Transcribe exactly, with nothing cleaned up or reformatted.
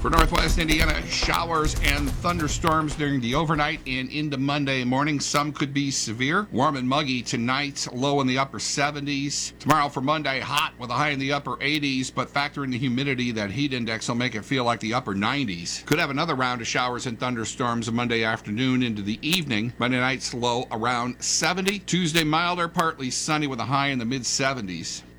For northwest Indiana, showers and thunderstorms during the overnight and into Monday morning. Some could be severe. Warm and muggy tonight, low in the upper seventies. Tomorrow for Monday, hot with a high in the upper eighties, but factor in the humidity. That heat index will make it feel like the upper nineties. Could have another round of showers and thunderstorms Monday afternoon into the evening. Monday night's low around seventy. Tuesday, milder, partly sunny with a high in the mid seventies.